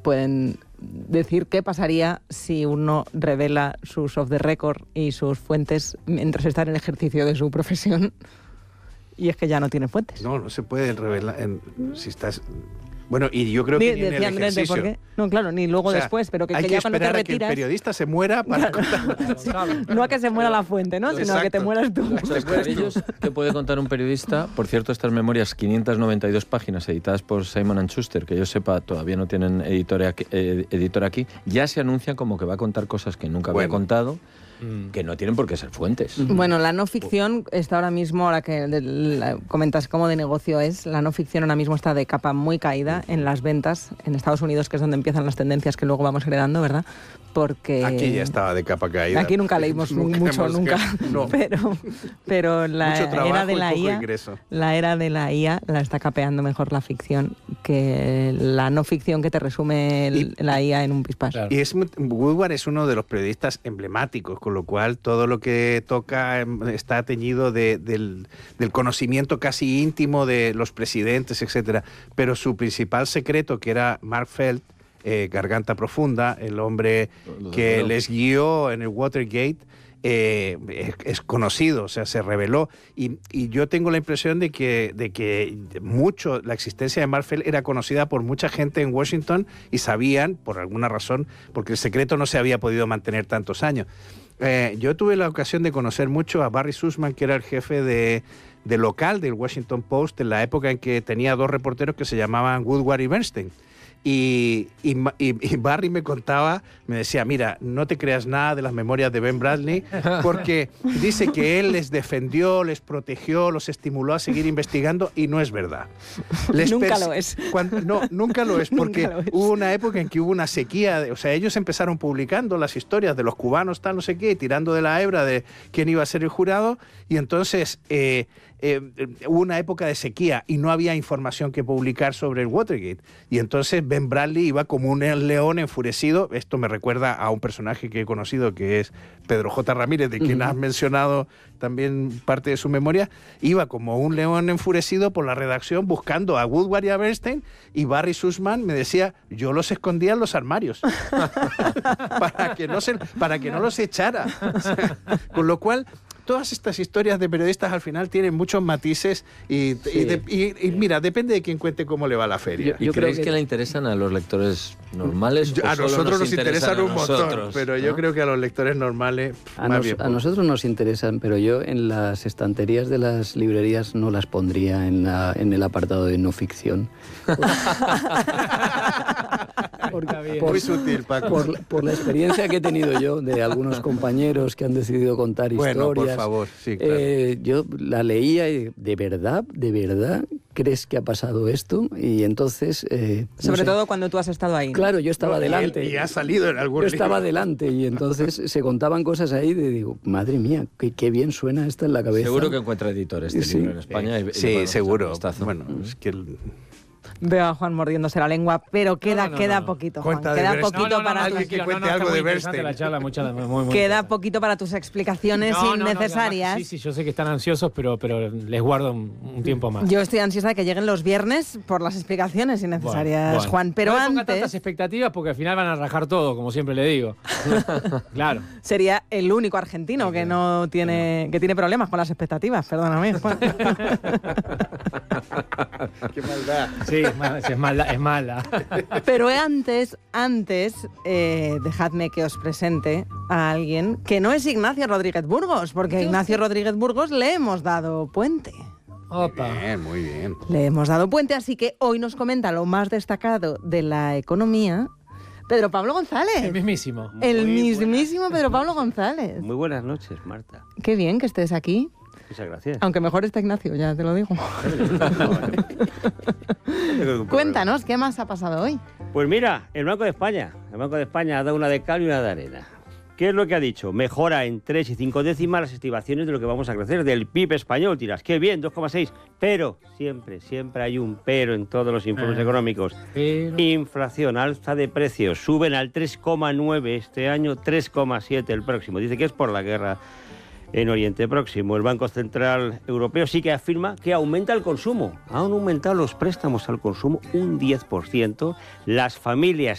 pueden decir qué pasaría si uno revela sus off the record y sus fuentes mientras está en el ejercicio de su profesión. Y es que ya no tiene fuentes. No se puede revelar si estás... Bueno, y yo creo que ni en el ejercicio. ¿Por qué? No, claro, ni luego después, pero que hay ya que cuando te esperar retiras... a que el periodista se muera para contar. No a que se muera la fuente, ¿no? Sino a que te mueras tú. Los chascarrillos que puede contar un periodista. Por cierto, estas memorias, 592 páginas editadas por Simon & Schuster, que yo sepa todavía no tienen editor aquí, ya se anuncian como que va a contar cosas que nunca había contado, que no tienen por qué ser fuentes. Bueno, la no ficción está ahora mismo, ahora que comentas cómo de negocio es, la no ficción ahora mismo está de capa muy caída en las ventas en Estados Unidos, que es donde empiezan las tendencias que luego vamos heredando, ¿verdad? Porque aquí ya estaba de capa caída. Aquí nunca leímos mucho, no. pero la era de la IA, la era de la IA la está capeando mejor la ficción que la no ficción que te resume la IA en un pispás. Claro. Y Woodward es uno de los periodistas emblemáticos, con lo cual todo lo que toca está teñido del conocimiento casi íntimo de los presidentes, etcétera. Pero su principal secreto, que era Mark Felt, Garganta Profunda, el hombre que les guió en el Watergate, es conocido, o sea, se reveló. Y yo tengo la impresión de que mucho la existencia de Mark Felt era conocida por mucha gente en Washington y sabían, por alguna razón, porque el secreto no se había podido mantener tantos años. Yo tuve la ocasión de conocer mucho a Barry Sussman, que era el jefe de local del Washington Post en la época en que tenía dos reporteros que se llamaban Woodward y Bernstein. Y Barry me contaba, me decía, mira, no te creas nada de las memorias de Ben Bradley, porque dice que él les defendió, les protegió, los estimuló a seguir investigando, y no es verdad. Nunca lo es. Nunca lo es, porque hubo una época en que hubo una sequía, o sea, ellos empezaron publicando las historias de los cubanos, tal, no sé qué, tirando de la hebra de quién iba a ser el jurado, y entonces hubo una época de sequía y no había información que publicar sobre el Watergate, y entonces Ben Bradley iba como un león enfurecido. Esto me recuerda a un personaje que he conocido, que es Pedro J. Ramírez, de quien has mencionado también parte de su memoria. Iba como un león enfurecido por la redacción buscando a Woodward y a Bernstein, y Barry Sussman me decía, yo los escondía en los armarios para que no los echara. O sea, con lo cual, todas estas historias de periodistas al final tienen muchos matices y mira, depende de quién cuente cómo le va la feria. ¿Y creéis que le interesan a los lectores normales? A nosotros nos interesan un montón, pero yo creo que a los lectores normales a nosotros nos interesan, pero yo en las estanterías de las librerías no las pondría en el apartado de no ficción. Muy sutil, Paco. Por la experiencia que he tenido yo de algunos compañeros que han decidido contar historias. Bueno, por favor, sí, claro. Yo la leía y ¿de verdad crees que ha pasado esto? Y entonces... Sobre todo cuando tú has estado ahí. Claro, yo estaba delante. Y ha salido en algún libro. Yo estaba delante y entonces se contaban cosas ahí de digo, madre mía, qué bien suena esto en la cabeza. Seguro que encuentra editores este libro en España. Sí, seguro. Bueno, es que... Veo a Juan mordiéndose la lengua, pero queda poquito, Juan. Queda poquito para alguien que cuente algo de Bernstein. Queda poquito para tus explicaciones innecesarias. Sí, yo sé que están ansiosos, pero les guardo un tiempo más. Yo estoy ansiosa de que lleguen los viernes por las explicaciones innecesarias, Juan. Pero no antes... ponga tantas expectativas porque al final van a rajar todo, como siempre le digo. Claro. Sería el único argentino que tiene problemas con las expectativas, perdóname, Juan. Qué maldad. Sí, es mala. Pero antes, dejadme que os presente a alguien que no es Ignacio Rodríguez Burgos, porque a Ignacio Rodríguez Burgos le hemos dado puente. Muy bien. Le hemos dado puente, así que hoy nos comenta lo más destacado de la economía Pedro Pablo González. El mismísimo. El mismísimo Pedro Pablo González. Muy buenas noches, Marta. Qué bien que estés aquí. Muchas gracias. Aunque mejor está Ignacio, ya te lo digo. Cuéntanos, ¿qué más ha pasado hoy? Pues mira, el Banco de España ha dado una de cal y una de arena. ¿Qué es lo que ha dicho? Mejora en 3 y 5 décimas las estimaciones de lo que vamos a crecer, del PIB español. Dirás, qué bien, 2,6. Pero, siempre hay un pero en todos los informes económicos. Inflación, alza de precios, suben al 3,9 este año, 3,7 el próximo. Dice que es por la guerra en Oriente Próximo. El Banco Central Europeo sí que afirma que aumenta el consumo. Han aumentado los préstamos al consumo un 10%. Las familias